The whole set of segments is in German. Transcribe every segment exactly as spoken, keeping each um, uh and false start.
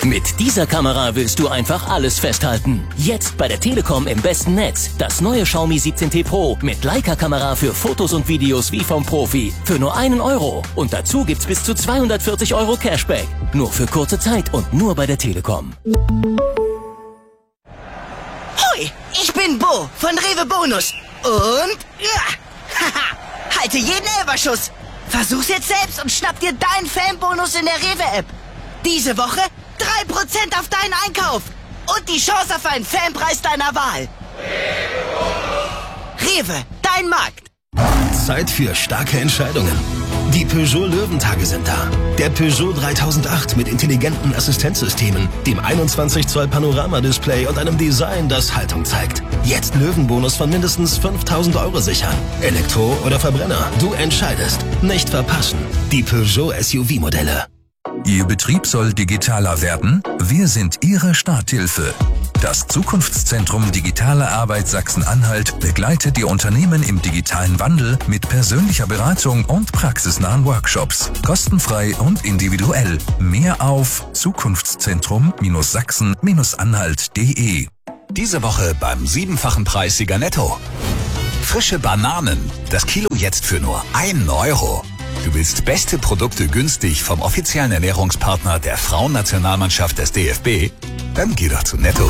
Mit dieser Kamera willst du einfach alles festhalten. Jetzt bei der Telekom im besten Netz. Das neue Xiaomi siebzehn T Pro mit Leica-Kamera für Fotos und Videos wie vom Profi. Für nur einen Euro. Und dazu gibt's bis zu zweihundertvierzig Euro Cashback. Nur für kurze Zeit und nur bei der Telekom. Hoi, ich bin Bo von Rewe Bonus. Und... Ja, haha, halte jeden Elberschuss. Versuch's jetzt selbst und schnapp dir deinen Fanbonus in der Rewe-App. Diese Woche drei Prozent auf deinen Einkauf. Und die Chance auf einen Fanpreis deiner Wahl. Rewe, dein Markt. Zeit für starke Entscheidungen. Die Peugeot Löwentage sind da. Der Peugeot dreitausendacht mit intelligenten Assistenzsystemen, dem einundzwanzig Zoll Panoramadisplay und einem Design, das Haltung zeigt. Jetzt Löwenbonus von mindestens fünftausend Euro sichern. Elektro oder Verbrenner, du entscheidest. Nicht verpassen. Die Peugeot S U V-Modelle. Ihr Betrieb soll digitaler werden? Wir sind Ihre Starthilfe. Das Zukunftszentrum Digitale Arbeit Sachsen-Anhalt begleitet die Unternehmen im digitalen Wandel mit persönlicher Beratung und praxisnahen Workshops. Kostenfrei und individuell. Mehr auf zukunftszentrum Sachsen Anhalt punkt de. Diese Woche beim siebenfachen Preissieger Netto. Frische Bananen. Das Kilo jetzt für nur einen Euro. Du willst beste Produkte günstig vom offiziellen Ernährungspartner der Frauennationalmannschaft des D F B? Dann geh doch zu Netto.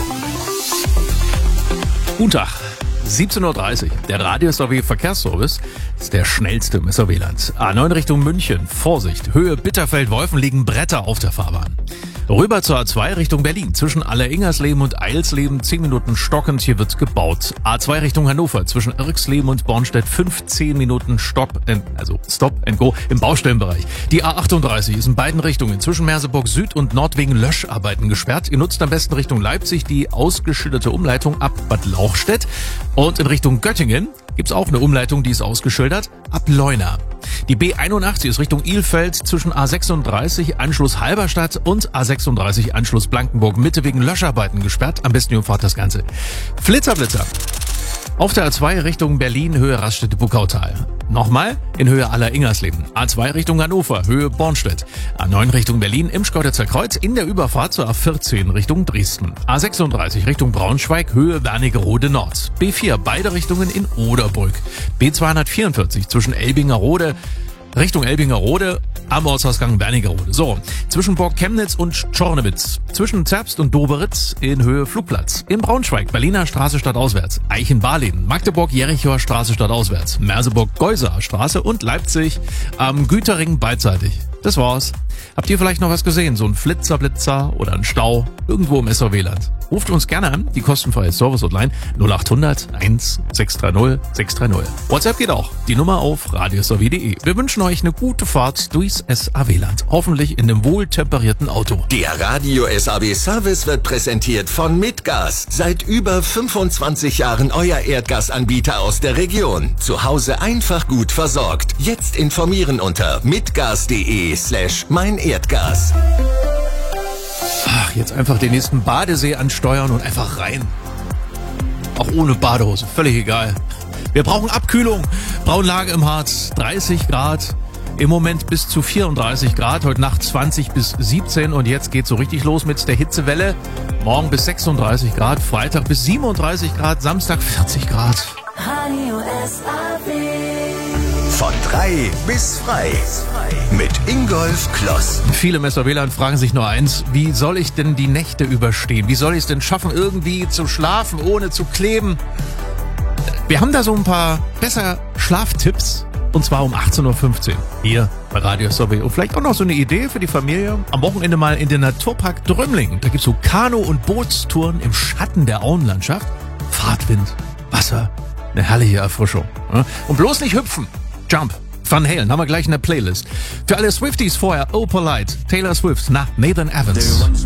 Guten Tag, siebzehn Uhr dreißig. Der Radio S A W Verkehrsservice ist der schnellste im S A W-Land. A neun Richtung München. Vorsicht, Höhe Bitterfeld-Wolfen liegen Bretter auf der Fahrbahn. Rüber zur A zwei Richtung Berlin. Zwischen Alleringersleben und Eilsleben zehn Minuten stockend. Hier wird gebaut. A zwei Richtung Hannover. Zwischen Irksleben und Bornstedt fünfzehn Minuten Stopp, also Stop and Go im Baustellenbereich. Die A achtunddreißig ist in beiden Richtungen zwischen Merseburg Süd und Nord wegen Löscharbeiten gesperrt. Ihr nutzt am besten Richtung Leipzig die ausgeschilderte Umleitung ab Bad Lauchstädt. Und in Richtung Göttingen gibt's auch eine Umleitung, die ist ausgeschildert, ab Leuna. Die B einundachtzig ist Richtung Ilfeld zwischen A sechsunddreißig Anschluss Halberstadt und A sechsunddreißig Anschluss Blankenburg Mitte wegen Löscharbeiten gesperrt. Am besten ihr umfahrt das Ganze. Flitzer-Blitzer. Auf der A zwei Richtung Berlin, Höhe Raststätte-Buckautal. Nochmal in Höhe Alleringersleben. A zwei Richtung Hannover, Höhe Bornstedt. A neun Richtung Berlin im Schkeuditzer Kreuz in der Überfahrt zur A vierzehn Richtung Dresden. A sechsunddreißig Richtung Braunschweig, Höhe Wernigerode Nord. B vier beide Richtungen in Oderbrück. B zweihundertvierundvierzig zwischen Elbingerode Richtung Elbingerode am Ortsausgang Wernigerode. So, zwischen Burg Chemnitz und Czornewitz. Zwischen Zerbst und Doberitz in Höhe Flugplatz. In Braunschweig, Berliner Straße stadtauswärts. Eichen-Barleben, Magdeburg, Jerichoer Straße stadtauswärts. Merseburg, Geuseer Straße und Leipzig am Güterring beidseitig. Das war's. Habt ihr vielleicht noch was gesehen? So ein Flitzer-Blitzer oder ein Stau irgendwo im S A W-Land? Ruft uns gerne an, die kostenfreie Service-Hotline null achthundert eins sechs drei null sechs drei null. WhatsApp geht auch. Die Nummer auf radio s a w punkt de. Wir wünschen euch eine gute Fahrt durchs S A W-Land. Hoffentlich in einem wohltemperierten Auto. Der Radio S A W-Service wird präsentiert von Mitgas. Seit über fünfundzwanzig Jahren euer Erdgasanbieter aus der Region. Zu Hause einfach gut versorgt. Jetzt informieren unter mitgas.de slash mein Erdgas. Ach, jetzt einfach den nächsten Badesee ansteuern und einfach rein. Auch ohne Badehose, völlig egal. Wir brauchen Abkühlung. Braunlage im Harz, dreißig Grad. Im Moment bis zu vierunddreißig Grad. Heute Nacht zwanzig bis siebzehn. Und jetzt geht's so richtig los mit der Hitzewelle. Morgen bis sechsunddreißig Grad. Freitag bis siebenunddreißig Grad. Samstag vierzig Grad. Radio S A W. Von drei bis frei. Mit Ingolf Kloss. Viele im S A W-Land fragen sich nur eins: Wie soll ich denn die Nächte überstehen? Wie soll ich es denn schaffen, irgendwie zu schlafen, ohne zu kleben? Wir haben da so ein paar besser Schlaftipps. Und zwar um achtzehn Uhr fünfzehn. Hier bei Radio S A W. Und vielleicht auch noch so eine Idee für die Familie. Am Wochenende mal in den Naturpark Drömling. Da gibt's so Kanu- und Bootstouren im Schatten der Auenlandschaft. Fahrtwind, Wasser, eine herrliche Erfrischung. Und bloß nicht hüpfen. Jump. Van Halen haben wir gleich in der Playlist. Für alle Swifties vorher Oh Polite, Taylor Swift nach Nathan Evans.